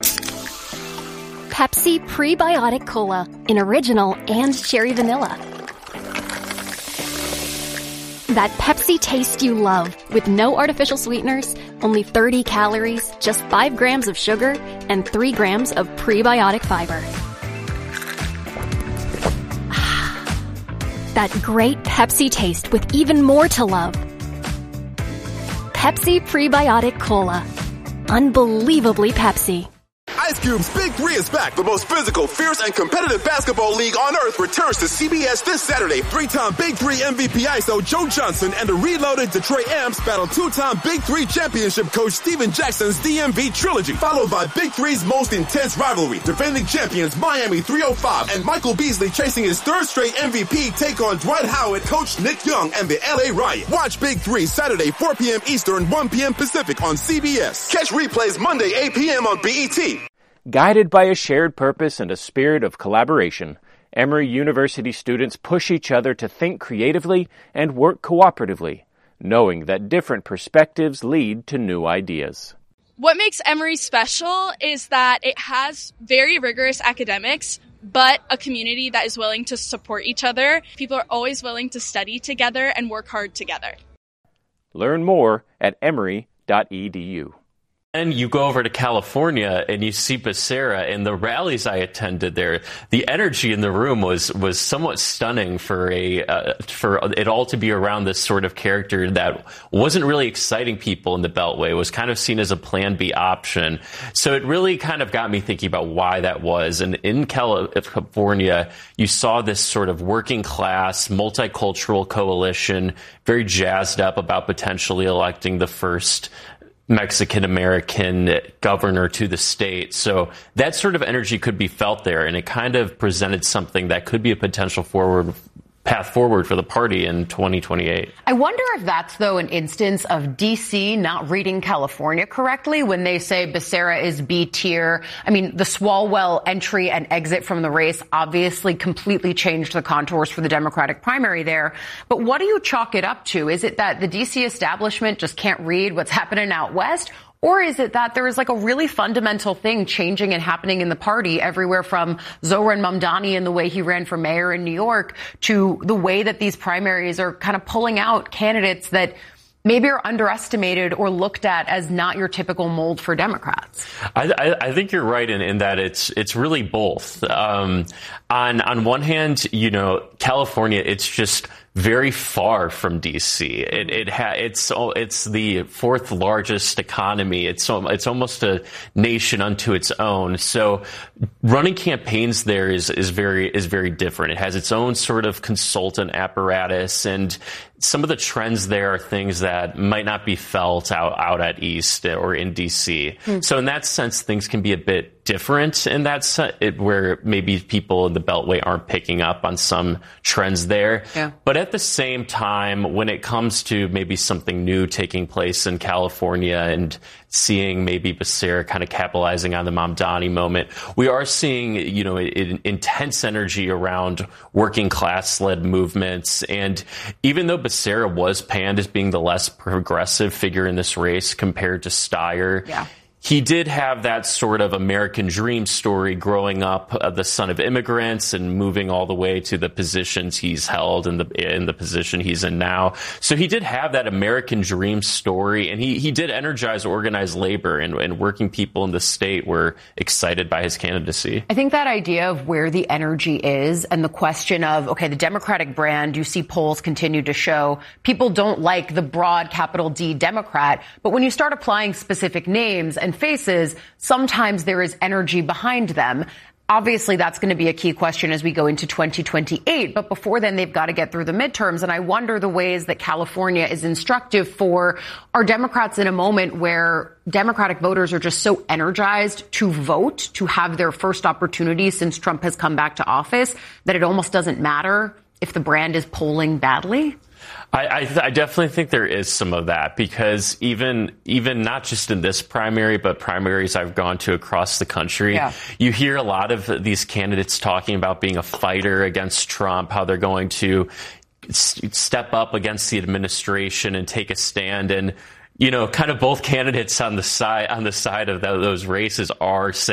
Pepsi Prebiotic Cola in original and cherry vanilla. That Pepsi taste you love with no artificial sweeteners, only 30 calories, just 5 grams of sugar, and 3 grams of prebiotic fiber. That great Pepsi taste with even more to love. Pepsi Prebiotic Cola. Unbelievably Pepsi. Ice Cube's Big 3 is back. The most physical, fierce, and competitive basketball league on earth returns to CBS this Saturday. 3-time Big 3 MVP ISO Joe Johnson and the reloaded Detroit Amps battle 2-time Big 3 championship coach Steven Jackson's DMV trilogy, followed by Big 3's most intense rivalry. Defending champions Miami 305 and Michael Beasley chasing his third straight MVP take on Dwight Howard, coach Nick Young, and the LA Riot. Watch Big 3 Saturday 4 p.m. Eastern, 1 p.m. Pacific on CBS. Catch replays Monday 8 p.m. on BET. Guided by a shared purpose and a spirit of collaboration, Emory University students push each other to think creatively and work cooperatively, knowing that different perspectives lead to new ideas. What makes Emory special is that it has very rigorous academics, but a community that is willing to support each other. People are always willing to study together and work hard together. Learn more at emory.edu. And you go over to California and you see Becerra, and the rallies I attended there, the energy in the room was somewhat stunning for it all to be around this sort of character that wasn't really exciting people in the Beltway. It was kind of seen as a plan B option. So it really kind of got me thinking about why that was. And in California, you saw this sort of working class, multicultural coalition, very jazzed up about potentially electing the first Mexican-American governor to the state. So that sort of energy could be felt there, and it kind of presented something that could be a potential path forward for the party in 2028. I wonder if that's, though, an instance of D.C. not reading California correctly when they say Becerra is B tier. I mean, the Swalwell entry and exit from the race obviously completely changed the contours for the Democratic primary there. But what do you chalk it up to? Is it that the D.C. establishment just can't read what's happening out west? Or is it that there is like a really fundamental thing changing and happening in the party everywhere from Zohran Mamdani and the way he ran for mayor in New York to the way that these primaries are kind of pulling out candidates that maybe are underestimated or looked at as not your typical mold for Democrats? I think you're right in that it's really both. On one hand, California, it's just very far from DC. It's the fourth largest economy. It's almost a nation unto its own. So running campaigns there is very different. It has its own sort of consultant apparatus, and some of the trends there are things that might not be felt out at East or in DC. So in that sense, things can be a bit different, and that's where maybe people in the Beltway aren't picking up on some trends there. Yeah. But at the same time, when it comes to maybe something new taking place in California and seeing maybe Becerra kind of capitalizing on the Mamdani moment, we are seeing, intense energy around working class led movements. And even though Becerra was panned as being the less progressive figure in this race compared to Steyer, yeah, he did have that sort of American dream story growing up, the son of immigrants and moving all the way to the positions he's held in the position he's in now. So he did have that American dream story, and he did energize organized labor, and working people in the state were excited by his candidacy. I think that idea of where the energy is and the question of, okay, the Democratic brand, you see polls continue to show people don't like the broad capital D Democrat, but when you start applying specific names and faces, sometimes there is energy behind them. Obviously, that's going to be a key question as we go into 2028. But before then, they've got to get through the midterms. And I wonder the ways that California is instructive for our Democrats in a moment where Democratic voters are just so energized to vote, to have their first opportunity since Trump has come back to office, that it almost doesn't matter if the brand is polling badly. I definitely think there is some of that, because even not just in this primary, but primaries I've gone to across the country, yeah, you hear a lot of these candidates talking about being a fighter against Trump, how they're going to step up against the administration and take a stand. And, kind of both candidates on the side of those races are saying